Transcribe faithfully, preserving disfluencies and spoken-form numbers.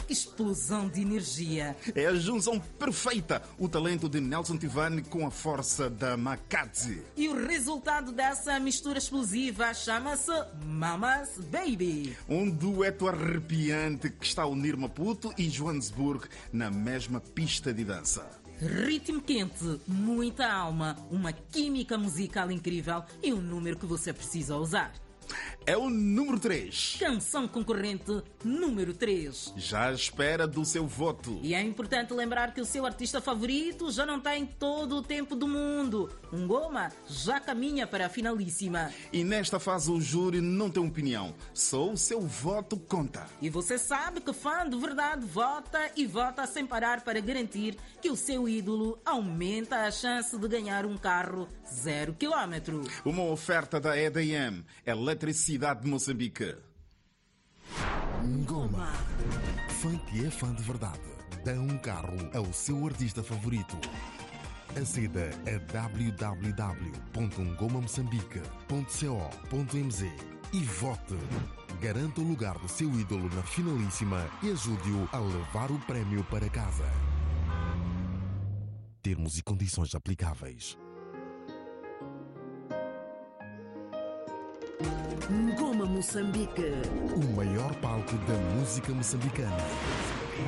explosão de energia. É a junção perfeita, o talento de Nelson Tivani com a força da Makadzi. E o resultado dessa mistura explosiva chama-se Mama's Baby. Um dueto arrepiante que está a unir Maputo e Joanesburgo na mesma pista de dança. Ritmo quente, muita alma, uma química musical incrível e um número que você precisa usar. É o número três. Canção concorrente número três. Já à espera do seu voto. E é importante lembrar que o seu artista favorito já não tem todo o tempo do mundo. Um Goma já caminha para a finalíssima. E nesta fase o júri não tem opinião, só o seu voto conta. E você sabe que fã de verdade vota e vota sem parar para garantir que o seu ídolo aumenta a chance de ganhar um carro zero quilômetro. Uma oferta da E D M, Eletricidade de Moçambique. Ngoma. Fã que é fã de verdade. Dá um carro ao seu artista favorito. Aceda a w w w ponto ngoma moçambique ponto co ponto m z e vote. Garanta o lugar do seu ídolo na finalíssima e ajude-o a levar o prémio para casa. Termos e condições aplicáveis. Ngoma Moçambique. O maior palco da música moçambicana.